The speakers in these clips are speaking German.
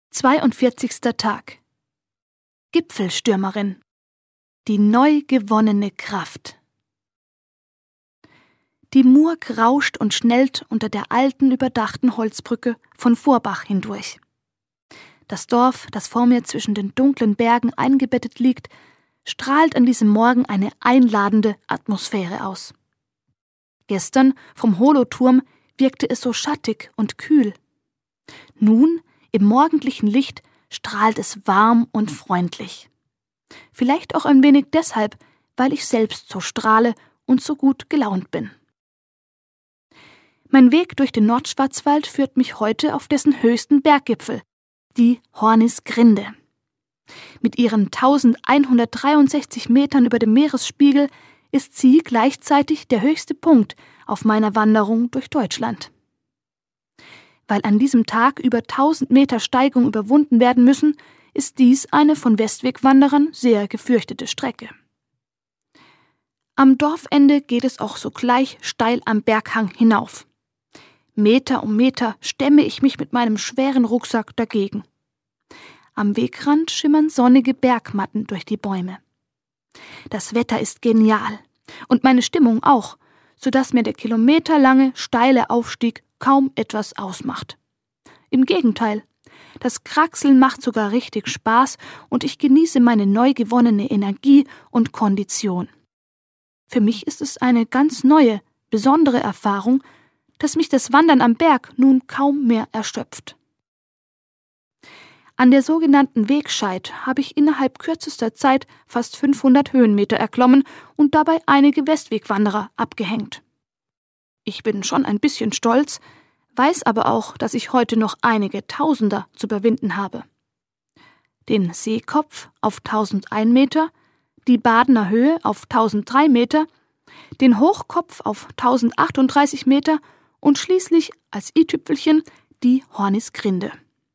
42. Tag. Gipfelstürmerin. Die neu gewonnene Kraft. Die Murg rauscht und schnellt unter der alten, überdachten Holzbrücke von Vorbach hindurch. Das Dorf, das vor mir zwischen den dunklen Bergen eingebettet liegt, strahlt an diesem Morgen eine einladende Atmosphäre aus. Gestern vom Holoturm wirkte es so schattig und kühl. Nun, im morgendlichen Licht, strahlt es warm und freundlich. Vielleicht auch ein wenig deshalb, weil ich selbst so strahle und so gut gelaunt bin. Mein Weg durch den Nordschwarzwald führt mich heute auf dessen höchsten Berggipfel, die Hornisgrinde. Mit ihren 1163 Metern über dem Meeresspiegel ist sie gleichzeitig der höchste Punkt auf meiner Wanderung durch Deutschland. Weil an diesem Tag über 1000 Meter Steigung überwunden werden müssen, ist dies eine von Westwegwanderern sehr gefürchtete Strecke. Am Dorfende geht es auch sogleich steil am Berghang hinauf. Meter um Meter stemme ich mich mit meinem schweren Rucksack dagegen. Am Wegrand schimmern sonnige Bergmatten durch die Bäume. Das Wetter ist genial und meine Stimmung auch, sodass mir der kilometerlange, steile Aufstieg kaum etwas ausmacht. Im Gegenteil, das Kraxeln macht sogar richtig Spaß und ich genieße meine neu gewonnene Energie und Kondition. Für mich ist es eine ganz neue, besondere Erfahrung, dass mich das Wandern am Berg nun kaum mehr erschöpft. An der sogenannten Wegscheid habe ich innerhalb kürzester Zeit fast 500 Höhenmeter erklommen und dabei einige Westwegwanderer abgehängt. Ich bin schon ein bisschen stolz, weiß aber auch, dass ich heute noch einige Tausender zu überwinden habe. Den Seekopf auf 1001 Meter, die Badener Höhe auf 1003 Meter, den Hochkopf auf 1038 Meter und schließlich als i-Tüpfelchen die Hornisgrinde.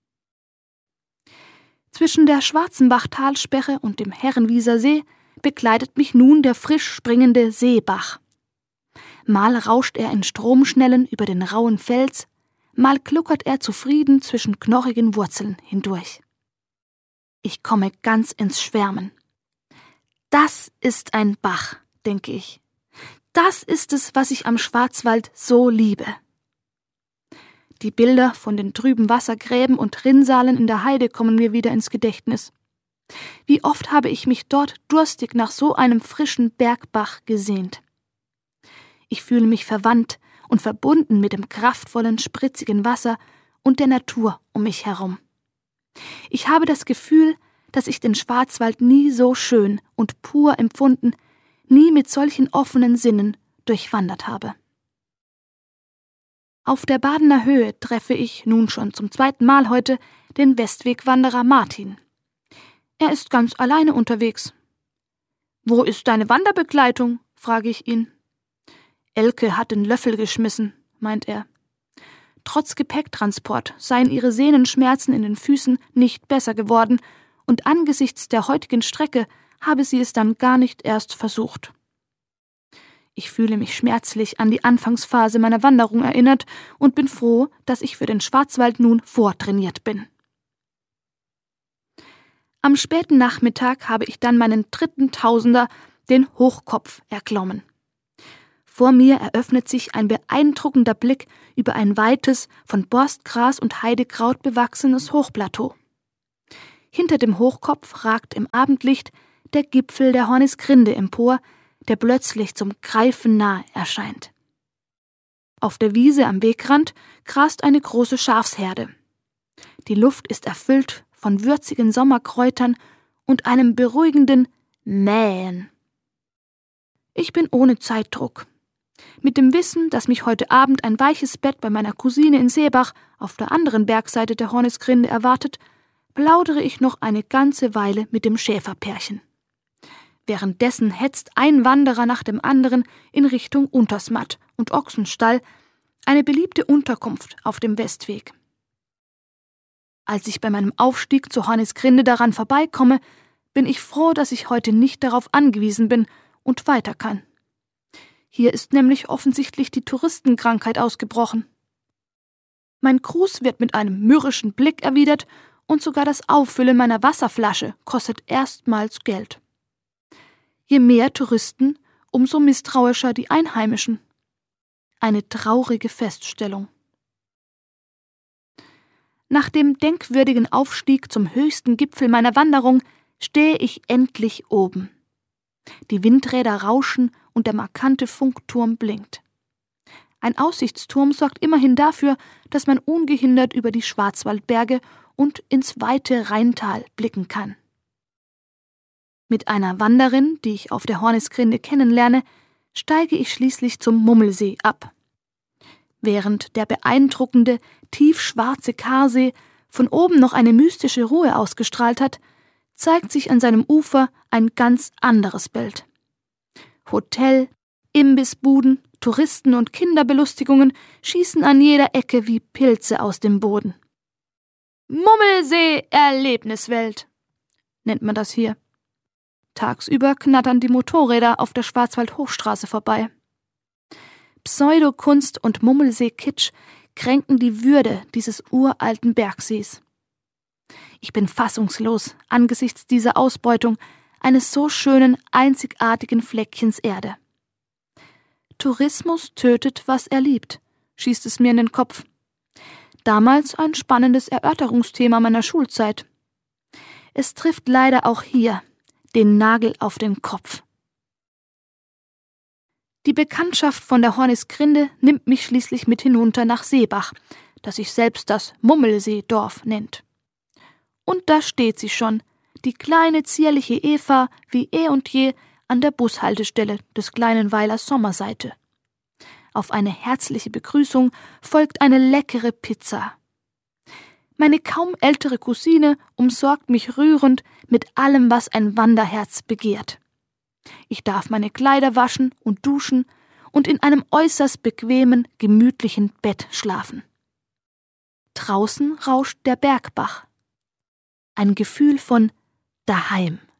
Zwischen der Schwarzenbach-Talsperre und dem Herrenwieser See begleitet mich nun der frisch springende Seebach. Mal rauscht er in Stromschnellen über den rauen Fels, mal gluckert er zufrieden zwischen knorrigen Wurzeln hindurch. Ich komme ganz ins Schwärmen. Das ist ein Bach, denke ich. Das ist es, was ich am Schwarzwald so liebe. Die Bilder von den trüben Wassergräben und Rinnsalen in der Heide kommen mir wieder ins Gedächtnis. Wie oft habe ich mich dort durstig nach so einem frischen Bergbach gesehnt. Ich fühle mich verwandt und verbunden mit dem kraftvollen, spritzigen Wasser und der Natur um mich herum. Ich habe das Gefühl, dass ich den Schwarzwald nie so schön und pur empfunden, nie mit solchen offenen Sinnen durchwandert habe. Auf der Badener Höhe treffe ich nun schon zum 2. Mal heute den Westwegwanderer Martin. Er ist ganz alleine unterwegs. »Wo ist deine Wanderbegleitung?« frage ich ihn. »Elke hat den Löffel geschmissen«, meint er. Trotz Gepäcktransport seien ihre Sehnenschmerzen in den Füßen nicht besser geworden und angesichts der heutigen Strecke habe sie es dann gar nicht erst versucht. Ich fühle mich schmerzlich an die Anfangsphase meiner Wanderung erinnert und bin froh, dass ich für den Schwarzwald nun vortrainiert bin. Am späten Nachmittag habe ich dann meinen 3. Tausender, den Hochkopf, erklommen. Vor mir eröffnet sich ein beeindruckender Blick über ein weites, von Borstgras und Heidekraut bewachsenes Hochplateau. Hinter dem Hochkopf ragt im Abendlicht der Gipfel der Hornisgrinde empor, der plötzlich zum Greifen nahe erscheint. Auf der Wiese am Wegrand grast eine große Schafsherde. Die Luft ist erfüllt von würzigen Sommerkräutern und einem beruhigenden Mähen. Ich bin ohne Zeitdruck. Mit dem Wissen, dass mich heute Abend ein weiches Bett bei meiner Cousine in Seebach auf der anderen Bergseite der Hornisgrinde erwartet, plaudere ich noch eine ganze Weile mit dem Schäferpärchen. Währenddessen hetzt ein Wanderer nach dem anderen in Richtung Untersmatt und Ochsenstall, eine beliebte Unterkunft auf dem Westweg. Als ich bei meinem Aufstieg zur Hornisgrinde daran vorbeikomme, bin ich froh, dass ich heute nicht darauf angewiesen bin und weiter kann. Hier ist nämlich offensichtlich die Touristenkrankheit ausgebrochen. Mein Gruß wird mit einem mürrischen Blick erwidert und sogar das Auffüllen meiner Wasserflasche kostet erstmals Geld. Je mehr Touristen, umso misstrauischer die Einheimischen. Eine traurige Feststellung. Nach dem denkwürdigen Aufstieg zum höchsten Gipfel meiner Wanderung stehe ich endlich oben. Die Windräder rauschen und der markante Funkturm blinkt. Ein Aussichtsturm sorgt immerhin dafür, dass man ungehindert über die Schwarzwaldberge und ins weite Rheintal blicken kann. Mit einer Wanderin, die ich auf der Hornisgrinde kennenlerne, steige ich schließlich zum Mummelsee ab. Während der beeindruckende, tiefschwarze Karsee von oben noch eine mystische Ruhe ausgestrahlt hat, zeigt sich an seinem Ufer ein ganz anderes Bild. Hotel, Imbissbuden, Touristen- und Kinderbelustigungen schießen an jeder Ecke wie Pilze aus dem Boden. Mummelsee-Erlebniswelt nennt man das hier. Tagsüber knattern die Motorräder auf der Schwarzwald-Hochstraße vorbei. Pseudokunst und Mummelsee-Kitsch kränken die Würde dieses uralten Bergsees. Ich bin fassungslos angesichts dieser Ausbeutung eines so schönen, einzigartigen Fleckchens Erde. Tourismus tötet, was er liebt, schießt es mir in den Kopf. Damals ein spannendes Erörterungsthema meiner Schulzeit. Es trifft leider auch hier den Nagel auf den Kopf. Die Bekanntschaft von der Hornisgrinde nimmt mich schließlich mit hinunter nach Seebach, das sich selbst das Mummelseedorf nennt. Und da steht sie schon, die kleine zierliche Eva, wie eh und je, an der Bushaltestelle des kleinen Weilers Sommerseite. Auf eine herzliche Begrüßung folgt eine leckere Pizza. Meine kaum ältere Cousine umsorgt mich rührend mit allem, was ein Wanderherz begehrt. Ich darf meine Kleider waschen und duschen und in einem äußerst bequemen, gemütlichen Bett schlafen. Draußen rauscht der Bergbach. Ein Gefühl von daheim.